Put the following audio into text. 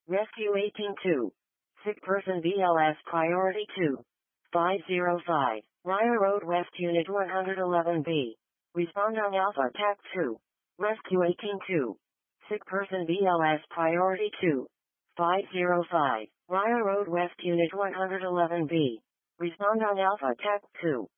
Rescue 182. Sick person BLS priority 2. 505. Ryer Road West Unit 111B. Respond on Alpha TAC 2. Rescue 182. Sick person BLS priority 2. 505. Ryer Road West Unit 111B. Respond on Alpha TAC 2.